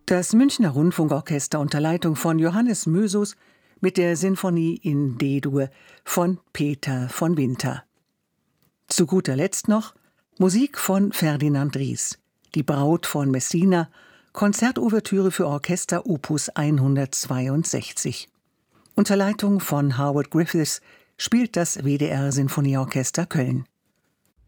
Das Münchner Rundfunkorchester unter Leitung von Johannes Mösus mit der Sinfonie in D-Dur von Peter von Winter. Zu guter Letzt noch Musik von Ferdinand Ries, Die Braut von Messina, Konzertouvertüre für Orchester Opus 162. Unter Leitung von Howard Griffiths spielt das WDR Sinfonieorchester Köln.